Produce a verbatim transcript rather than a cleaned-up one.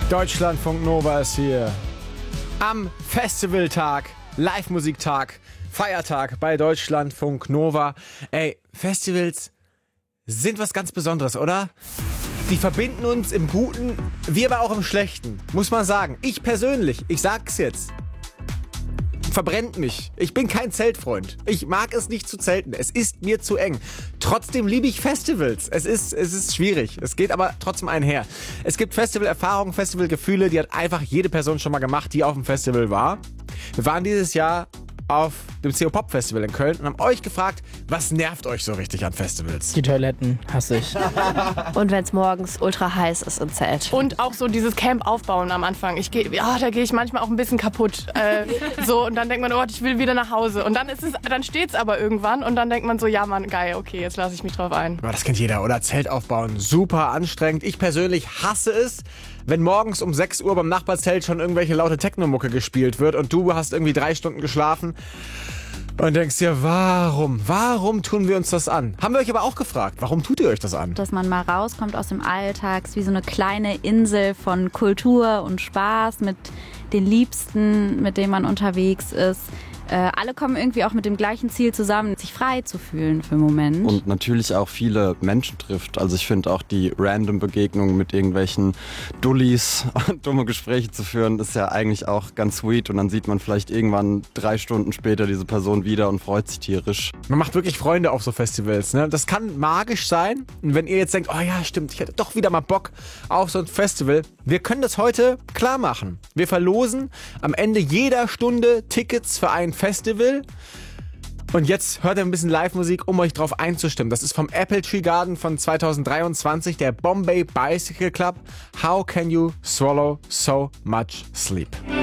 Deutschlandfunk Nova ist hier. Am Festivaltag, Live-Musiktag, Feiertag bei Deutschlandfunk Nova. Ey, Festivals sind was ganz Besonderes, oder? Die verbinden uns im Guten, wie aber auch im Schlechten, muss man sagen. Ich persönlich, ich sag's jetzt, verbrennt mich. Ich bin kein Zeltfreund. Ich mag es nicht zu zelten. Es ist mir zu eng. Trotzdem liebe ich Festivals. Es ist, es ist schwierig. Es geht aber trotzdem einher. Es gibt Festivalerfahrungen, Festivalgefühle, die hat einfach jede Person schon mal gemacht, die auf dem Festival war. Wir waren dieses Jahr auf dem C O Pop Festival in Köln und haben euch gefragt, was nervt euch so richtig an Festivals? Die Toiletten hasse ich. Und wenn es morgens ultra heiß ist im Zelt. Und auch so dieses Camp aufbauen am Anfang. Ich geh, ja, da gehe ich manchmal auch ein bisschen kaputt. Äh, so, und dann denkt man, oh, ich will wieder nach Hause. Und dann ist es, dann steht's aber irgendwann und dann denkt man so, ja Mann, geil, okay, jetzt lasse ich mich drauf ein. Das kennt jeder, oder? Zelt aufbauen, super anstrengend. Ich persönlich hasse es, wenn morgens um sechs Uhr beim Nachbarzelt schon irgendwelche laute Techno-Mucke gespielt wird und du hast irgendwie drei Stunden geschlafen und denkst dir, warum? Warum tun wir uns das an? Haben wir euch aber auch gefragt, warum tut ihr euch das an? Dass man mal rauskommt aus dem Alltag, wie so eine kleine Insel von Kultur und Spaß mit den Liebsten, mit denen man unterwegs ist. Äh, alle kommen irgendwie auch mit dem gleichen Ziel zusammen, sich frei zu fühlen für einen Moment. Und natürlich auch viele Menschen trifft. Also ich finde auch die random Begegnungen mit irgendwelchen Dullis und dumme Gespräche zu führen, ist ja eigentlich auch ganz sweet. Und dann sieht man vielleicht irgendwann drei Stunden später diese Person wieder und freut sich tierisch. Man macht wirklich Freunde auf so Festivals, ne? Das kann magisch sein. Und wenn ihr jetzt denkt, oh ja, stimmt, ich hätte doch wieder mal Bock auf so ein Festival. Wir können das heute klar machen. Wir verlosen am Ende jeder Stunde Tickets für ein Festival. Und jetzt hört ihr ein bisschen Live-Musik, um euch drauf einzustimmen. Das ist vom Apple Tree Garden von zwanzig dreiundzwanzig, der Bombay Bicycle Club. How can you swallow so much sleep?